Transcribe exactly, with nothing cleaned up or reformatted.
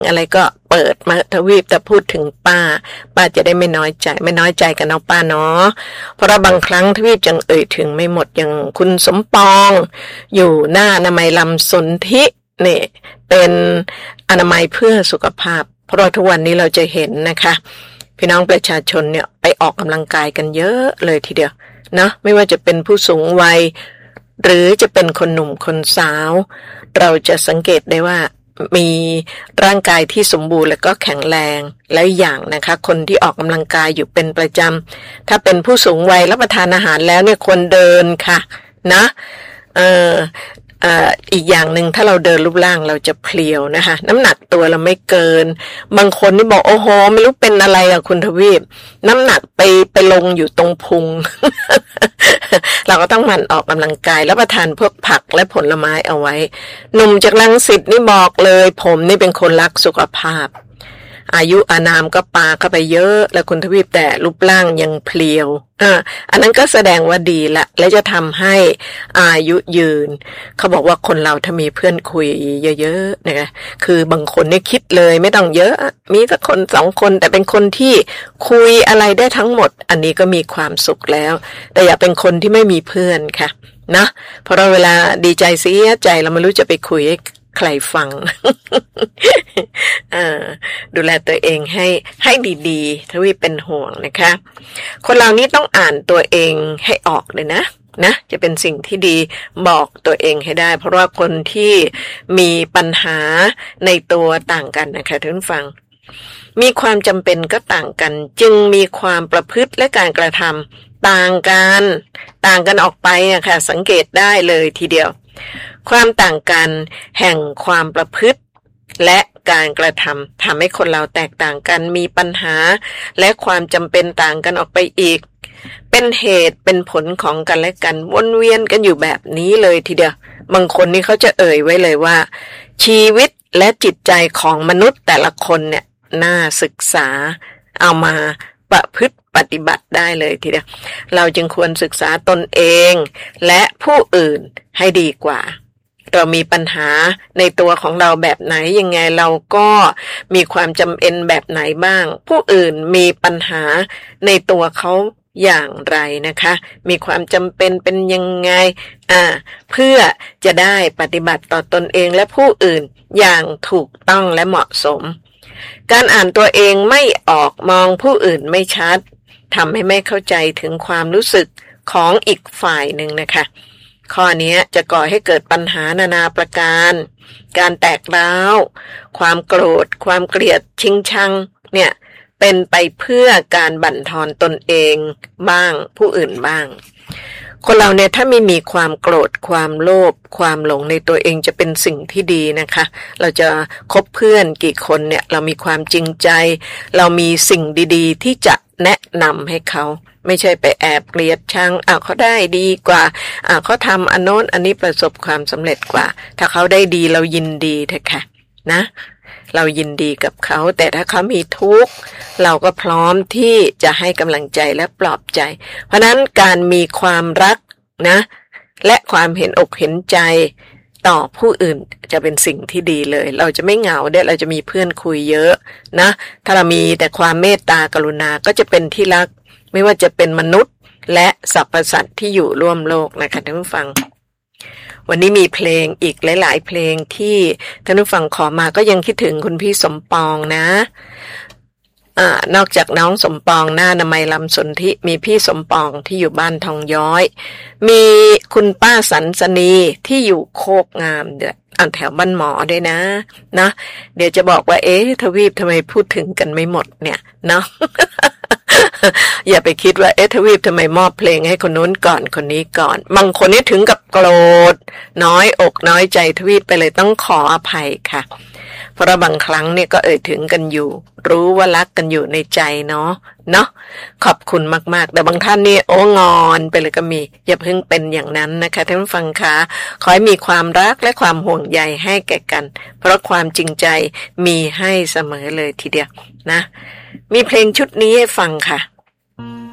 อะไรก็เปิดมาทวีปแต่พูดถึงป้าป้าจะได้ไม่น้อยใจไม่น้อยใจกันเนาะป้าเนาะเพราะบางครั้งทวีปจังเอ่ยถึงไม่หมดอย่างคุณสมปองอยู่หน้าอนามัยลำสนธินี่เป็นอนามัยเพื่อสุขภาพเพราะทุกวันนี้เราจะเห็นนะคะพี่น้องประชาชนเนี่ยไปออกกำลังกายกันเยอะเลยทีเดียวนะไม่ว่าจะเป็นผู้สูงวัยหรือจะเป็นคนหนุ่มคนสาวเราจะสังเกตได้ว่ามีร่างกายที่สมบูรณ์และก็แข็งแรงและอย่างนะคะคนที่ออกกำลังกายอยู่เป็นประจำถ้าเป็นผู้สูงวัยรับประทานอาหารแล้วเนี่ยควรเดินค่ะนะเอ่อเอ่ออีกอย่างหนึ่งถ้าเราเดินรูปร่างเราจะเพลียวนะคะน้ำหนักตัวเราไม่เกินบางคนนี่บอกโอ้โหไม่รู้เป็นอะไรอะคุณทวีปน้ำหนักไปไปลงอยู่ตรงพุง เราก็ต้องหมั่นออกกำลังกายแล้วประทานพวกผักและผลไม้เอาไว้หนุ่มจากรังสิตนี่บอกเลยผมนี่เป็นคนรักสุขภาพอายุอานามก็ปาเข้าไปเยอะแล้วคุณทวีปแต่รูปร่างยังเพลียวอ่าอันนั้นก็แสดงว่าดีละและจะทำให้อายุยืนเขาบอกว่าคนเราถ้ามีเพื่อนคุยเยอะๆนะคะคือบางคนเนี่ยคิดเลยไม่ต้องเยอะมีสักคนสองคนแต่เป็นคนที่คุยอะไรได้ทั้งหมดอันนี้ก็มีความสุขแล้วแต่อย่าเป็นคนที่ไม่มีเพื่อนค่ะนะเพราะเราเวลาดีใจเสียใจเราไม่รู้จะไปคุยใครฟัง ดูแลตัวเองให้ให้ดีๆทวีเป็นห่วงนะคะคนเรานี้ต้องอ่านตัวเองให้ออกเลยนะนะจะเป็นสิ่งที่ดีบอกตัวเองให้ได้เพราะว่าคนที่มีปัญหาในตัวต่างกันนะคะท่านฟังมีความจำเป็นก็ต่างกันจึงมีความประพฤติและการกระทำต่างกันต่างกันออกไปนะคะสังเกตได้เลยทีเดียวความต่างกันแห่งความประพฤติและการกระทำทำให้คนเราแตกต่างกันมีปัญหาและความจำเป็นต่างกันออกไปอีกเป็นเหตุเป็นผลของกันและกันวนเวียนกันอยู่แบบนี้เลยทีเดียวบางคนนี่เขาจะเอ่ยไว้เลยว่าชีวิตและจิตใจของมนุษย์แต่ละคนเนี่ยน่าศึกษาเอามาประพฤติปฏิบัติได้เลยทีเดียวเราจึงควรศึกษาตนเองและผู้อื่นให้ดีกว่าเรามีปัญหาในตัวของเราแบบไหนยังไงเราก็มีความจำเป็นแบบไหนบ้างผู้อื่นมีปัญหาในตัวเขาอย่างไรนะคะมีความจำเป็นเป็นยังไงอ่าเพื่อจะได้ปฏิบัติต่อตนเองและผู้อื่นอย่างถูกต้องและเหมาะสมการอ่านตัวเองไม่ออกมองผู้อื่นไม่ชัดทำให้ไม่เข้าใจถึงความรู้สึกของอีกฝ่ายหนึ่งนะคะข้อนี้จะก่อให้เกิดปัญหานานาประการการแตกร้าวความโกรธความเกลียดชิงชังเนี่ยเป็นไปเพื่อการบั่นทอนตนเองบ้างผู้อื่นบ้างคนเราเนี่ยถ้าไม่มีความโกรธความโลภความหลงในตัวเองจะเป็นสิ่งที่ดีนะคะเราจะคบเพื่อนกี่คนเนี่ยเรามีความจริงใจเรามีสิ่งดีๆที่จะแนะนำให้เขาไม่ใช่ไปแอบเกลียดชังอ่ะเขาได้ดีกว่าอ่ะเขาทำอันโน้นอันนี้ประสบความสำเร็จกว่าถ้าเขาได้ดีเรายินดีเถอะค่ะนะเรายินดีกับเขาแต่ถ้าเขามีทุกข์เราก็พร้อมที่จะให้กำลังใจและปลอบใจเพราะนั้นการมีความรักนะและความเห็นอกเห็นใจต่อผู้อื่นจะเป็นสิ่งที่ดีเลยเราจะไม่เหงาเด้เราจะมีเพื่อนคุยเยอะนะถ้าเรามีแต่ความเมตตากรุณาก็จะเป็นที่รักไม่ว่าจะเป็นมนุษย์และสรรพสัตว์ที่อยู่ร่วมโลกนะคะท่านผู้ฟังวันนี้มีเพลงอีกหลายๆเพลงที่ท่านผู้ฟังขอมาก็ยังคิดถึงคุณพี่สมปองนะอ่านอกจากน้องสมปองหน้าอนามัยลำสนธิมีพี่สมปองที่อยู่บ้านทองย้อยมีคุณป้าสันสนีที่อยู่โคกงามเดือดอันแถวบ้านหมอด้วยนะนะเดี๋ยวจะบอกว่าเอ๊ะทวีปทำไมพูดถึงกันไม่หมดเนี่ยเนาะ อย่าไปคิดว่าเอ๊ะทวีปทำไมมอบเพลงให้คนนู้นก่อนคนนี้ก่อนบางคนนี่ถึงกับโกรธน้อยอกน้อยใจทวีปไปเลยต้องขออภัยค่ะเพราะบางครั้งเนี่ยก็เอ่ยถึงกันอยู่รู้ว่ารักกันอยู่ในใจเนาะเนาะขอบคุณมากๆแต่บางท่านนี่โอ้งอนไปเลยก็มีอย่าเพิ่งเป็นอย่างนั้นนะคะท่านผู้ฟังคะขอให้มีความรักและความห่วงใยให้แก่กันเพราะความจริงใจมีให้เสมอเลยทีเดียวนะมีเพลงชุดนี้ให้ฟังค่ะ